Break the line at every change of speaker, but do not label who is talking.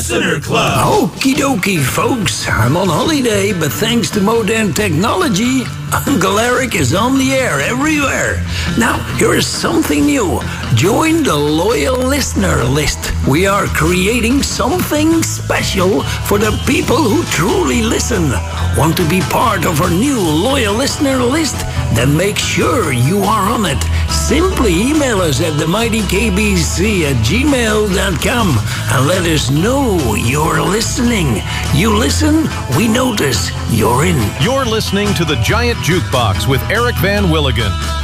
Listener Club.
Okie dokie, folks. I'm on holiday, but thanks to modern technology, Uncle Eric is on the air everywhere. Now, here is something new. Join the Loyal Listener List. We are creating something special for the people who truly listen. Want to be part of our new Loyal Listener List? Then make sure you are on it. Simply email us at themightykbc@gmail.com and let us know you're listening. You listen, we notice you're in.
You're listening to The Giant Jukebox with Eric Van Willigen.